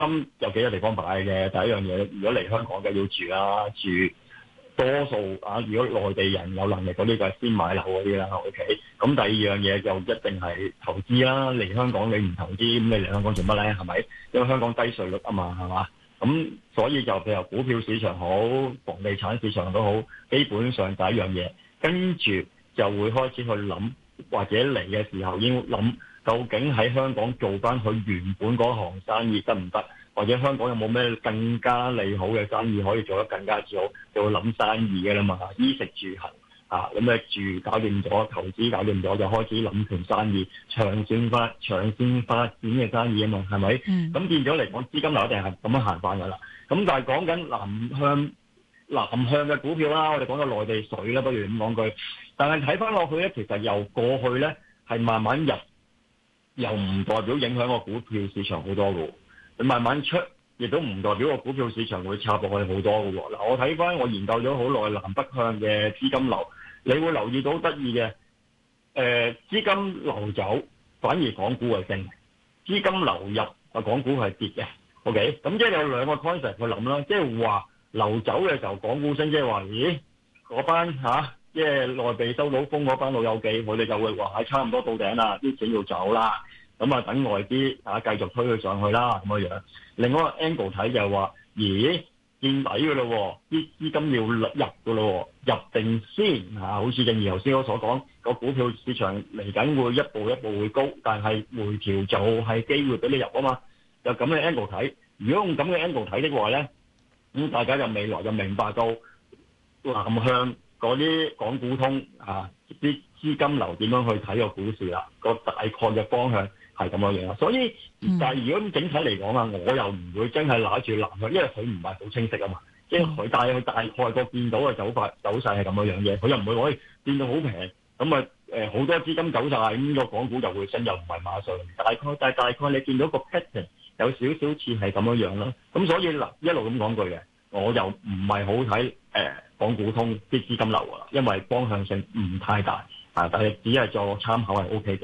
有幾個地方擺嘅。第一樣嘢，如果嚟香港嘅要住啦，住多數如果內地人有能力嗰啲就係先買樓嗰啲啦。OK，咁第二樣嘢就一定係投資啦。嚟香港你唔投資，咁你嚟香港做乜咧？係咪？因為香港低稅率啊嘛，係嘛？咁所以就譬如股票市場好，房地產市場都好，基本上第一樣嘢，跟住就會開始去諗，或者嚟嘅時候已經諗，究竟喺香港做翻佢原本嗰行生意得唔得？或者香港有冇咩更加利好嘅生意可以做得更加之好？就會諗生意嘅啦嘛，衣食住行咁住搞掂咗，投資搞掂咗，就開始諗盤生意，長線發展嘅生意啊嘛，係咪？咁變咗嚟講，資金流一定係咁樣行翻噶啦。咁但係講緊南向嘅股票啦，我哋講到內地水啦，不如咁講句。但係睇翻落去咧，其實由過去咧係慢慢入，又唔代表影響個股票市場好多嘅。你慢慢出，亦都唔代表個股票市場會插落去好多嘅喎。嗱，我睇翻我研究咗好耐南北向嘅資金流，你會留意到得意嘅，資金流走反而港股係升，資金流入港股係跌嘅。OK， 咁即係有兩個 concept 去諗啦，即係話流走嘅時候港股升，即係話咦嗰班即係內地收到風嗰班老友記，佢哋就會話差唔多到頂啦，啲錢要走啦。咁等外資繼續推佢上去啦咁樣。另外一個 angle 睇就係話，咦見底㗎咯，啲資金要入㗎咯，入定先好似正如頭先我所講，個股票市場嚟緊會一步一步會高，但係回調就係機會俾你入啊嘛。就咁嘅 angle 睇，如果用咁嘅 angle 睇的話咧，咁大家就未來就明白到南向嗰啲港股通啲資金流點樣去睇個股市啦，個大概嘅方向係咁樣樣。所以但係如果整體嚟講啊，我又唔會真係拿住南向，因為佢唔係好清晰啊嘛。即係佢大概個見到嘅走勢係咁樣樣嘅，佢又唔會可以變到好平。咁好多資金走晒，咁個港股就會升，又唔係馬上。但係大概你見到個 pattern 有少少似係咁樣樣啦。咁所以一路咁講句嘅，我又唔係好睇港股通啲資金流㗎啦，因為方向性唔太大但係只係做參考係 OK 嘅。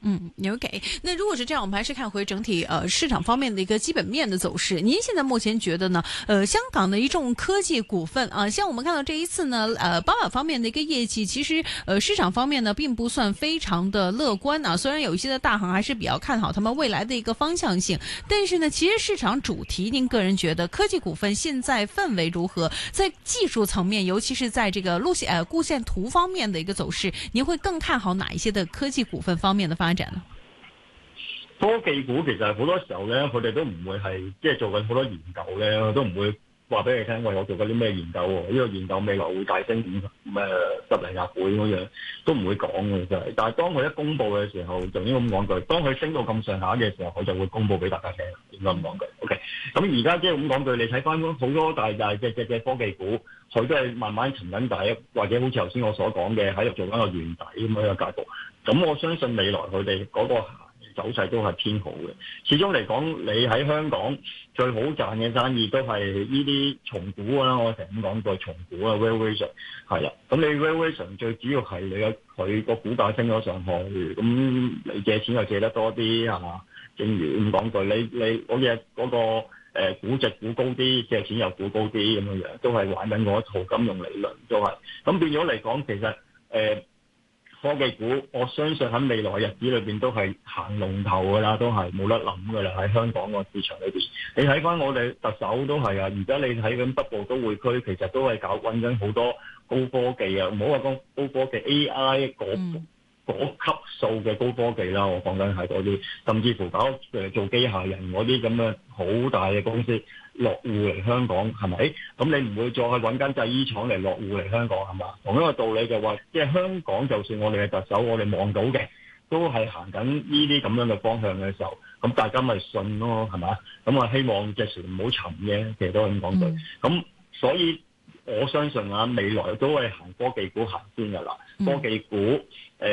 OK。那如果是這樣，我們還是看回整體市場方面的一個基本面的走勢。您現在目前覺得呢？香港的一眾科技股份像我們看到這一次呢，寶馬方面的一個業績，其實市場方面呢並不算非常的樂觀雖然有一些的大行還是比較看好他們未來的一個方向性，但是呢，其實市場主題，您個人覺得科技股份現在氛圍如何？在技術層面，尤其是在這個路線固線圖方面的一個走勢，您會更看好哪一些的科技股份方面的發展？ 科技股其實好多時候咧，佢哋都唔會係即係做緊好多研究咧，都唔會話俾你聽，喂，我做緊啲咩研究喎？呢個研究未來會大升10零廿倍咁樣，都唔會講嘅真係。但係當佢一公佈嘅時候，就應該咁講句，當佢升到咁上下嘅時候，佢就會公佈俾大家聽。應該咁講句。OK，咁而家即係咁講句，你睇翻好多大隻嘅科技股，佢都係慢慢沉緊底，或者好似頭先我所講嘅喺度做緊個圓底咁樣嘅格局。咁我相信未來佢哋嗰個走勢都係偏好嘅。始終嚟講，你喺香港最好賺嘅生意都係呢啲重估啦。我成日咁講過重估valuation 係啦。咁你 valuation 最主要係你佢個股價升咗上去，咁你借錢又借得多啲係嘛？正如咁講句，你好似嗰個估值估高啲，借錢又估高啲咁樣樣，都係玩緊嗰一套金融理論都係。咁變咗嚟講，其實科技股，我相信喺未來日子裏邊都係行龍頭㗎啦，都係冇得諗㗎啦。喺香港個市場裏邊，你睇翻我哋特首都係啊，而家你睇緊北部都會區，其實都係搞緊緊好多高科技啊，唔好話講高科技 AI 嗰級數嘅高科技啦，我講緊係嗰啲，甚至乎搞做機械人嗰啲咁嘅好大嘅公司落戶嚟香港，係咪？咁你唔會再去揾間製衣廠嚟落戶嚟香港係嘛？同一個道理就話，即係香港就算我哋嘅特首，我哋望到嘅都係行緊呢啲咁樣嘅方向嘅時候，咁大家咪信咯，係嘛？咁希望隻船唔好沉嘅，其實都係咁講句。咁所以我相信未來都係行科技股行先㗎啦。科技股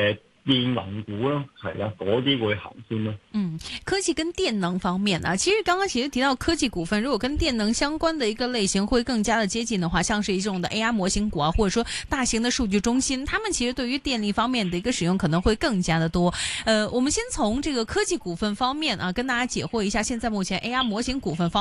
電能股啦，係啦，嗰啲會行先咯。 科技跟電能方面啊，其實剛剛其實提到科技股份，如果跟電能相關的一個類型會更加的接近的話，像是一種的 AI 模型股啊，或者說大型的數據中心，他們其實對於電力方面的一個使用可能會更加的多。我們先從這個科技股份方面啊，跟大家解惑一下，現在目前 AI 模型股份方面